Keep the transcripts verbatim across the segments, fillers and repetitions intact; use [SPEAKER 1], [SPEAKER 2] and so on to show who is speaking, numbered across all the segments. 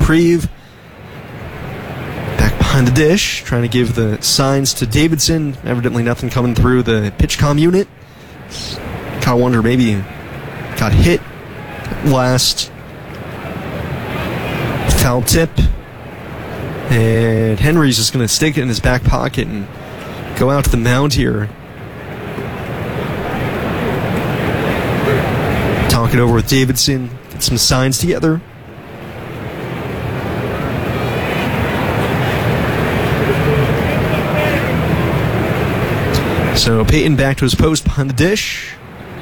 [SPEAKER 1] reprieve. Back behind the dish, trying to give the signs to Davidson. Evidently nothing coming through the pitch comm unit. Kyle Wonder maybe got hit last. Foul tip. And Henry's just going to stick it in his back pocket and go out to the mound here. Talk it over with Davidson, get some signs together. So Peyton back to his post behind the dish.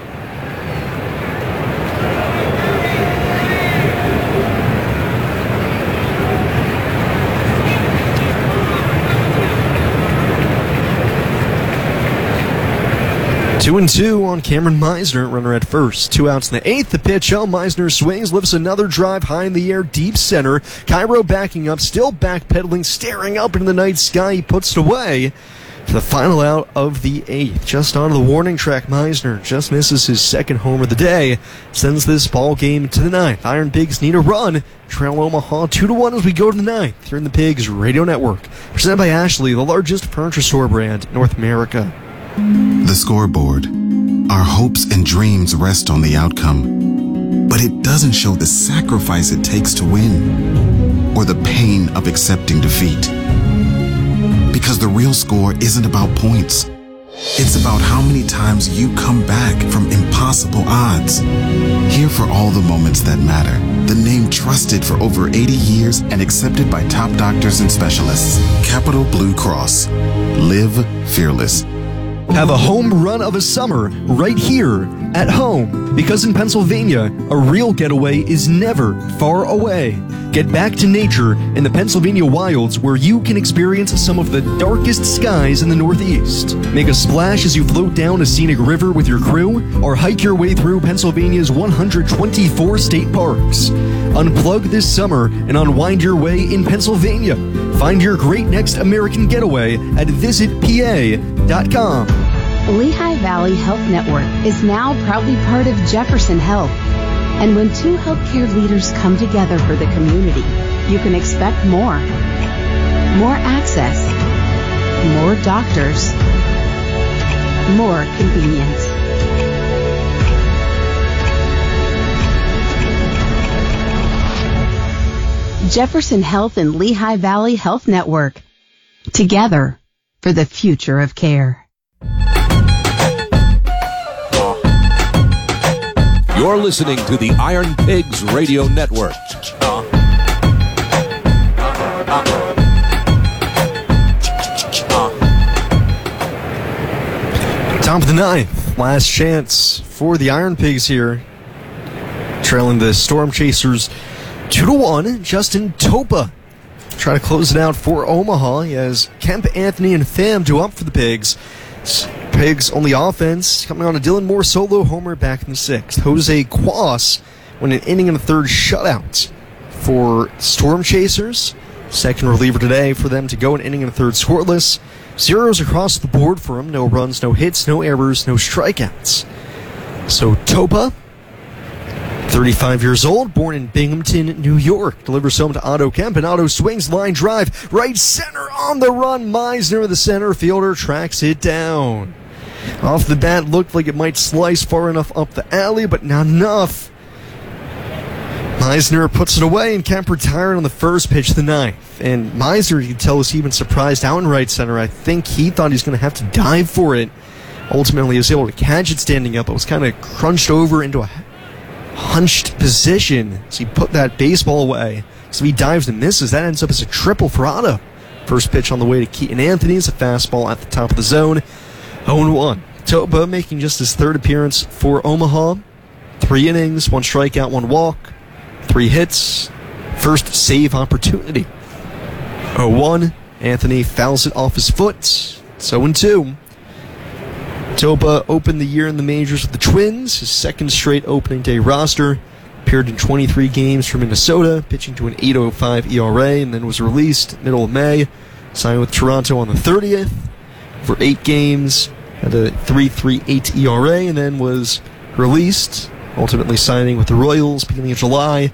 [SPEAKER 1] Two and two on Cameron Meisner, runner at first. Two outs in the eighth. The pitch, El Meisner swings, lifts another drive high in the air, deep center. Cairo backing up, still backpedaling, staring up into the night sky. He puts it away for the final out of the eighth. Just onto the warning track, Meisner just misses his second home of the day. Sends this ball game to the ninth. Iron Pigs need a run. Trail Omaha two to one as we go to the ninth. Here in the Pigs Radio Network. Presented by Ashley, the largest furniture store brand in North America.
[SPEAKER 2] The scoreboard. Our hopes and dreams rest on the outcome, but it doesn't show the sacrifice it takes to win or the pain of accepting defeat. Because the real score isn't about points. It's about how many times you come back from impossible odds. Here for all the moments that matter. The name trusted for over eighty years and accepted by top doctors and specialists. Capital Blue Cross. Live fearless.
[SPEAKER 1] Have a home run of a summer right here at home. Because in Pennsylvania, a real getaway is never far away. Get back to nature in the Pennsylvania wilds where you can experience some of the darkest skies in the Northeast. Make a splash as you float down a scenic river with your crew, or hike your way through Pennsylvania's one hundred twenty-four state parks. Unplug this summer and unwind your way in Pennsylvania. Find your great next American getaway at visit P A dot com.
[SPEAKER 3] Lehigh Valley Health Network is now proudly part of Jefferson Health. And when two healthcare leaders come together for the community, you can expect more. More access. More doctors. More convenience. Jefferson Health and Lehigh Valley Health Network. Together for the future of care.
[SPEAKER 4] You're listening to the Iron Pigs Radio Network.
[SPEAKER 1] Top of the ninth. Last chance for the Iron Pigs here. Trailing the Storm Chasers two to one. Justin Topa try to close it out for Omaha. He has Kemp, Anthony, and Pham to up for the Pigs. Pigs on the offense, coming on a Dylan Moore solo homer back in the sixth. Jose Quas won an inning and a third shutout for Storm Chasers. Second reliever today for them to go an inning and a third scoreless. Zeros across the board for him. No runs, no hits, no errors, no strikeouts. So Topa, thirty-five years old, born in Binghamton, New York, delivers home to Otto Kemp, and Otto swings line drive, right center on the run. Meisner, the center fielder, tracks it down. Off the bat, looked like it might slice far enough up the alley, but not enough. Meisner puts it away, and Kemp retired on the first pitch of the ninth. And Meisner, you can tell, was even surprised out in right center. I think he thought he was going to have to dive for it. Ultimately, he was able to catch it standing up, but was kind of crunched over into a hunched position as he put that baseball away. So he dives and misses. That ends up as a triple for Otto. First pitch on the way to Keaton Anthony is a fastball at the top of the zone. oh one. Topa making just his third appearance for Omaha. Three innings, one strikeout, one walk, three hits. First save opportunity. oh one. Anthony fouls it off his foot. It's oh two. Topa opened the year in the majors with the Twins, his second straight opening day roster. Appeared in twenty-three games for Minnesota, pitching to an eight oh five E R A, and then was released middle of May. Signed with Toronto on the thirtieth for eight games, had a three point three eight E R A, and then was released, ultimately signing with the Royals beginning of July.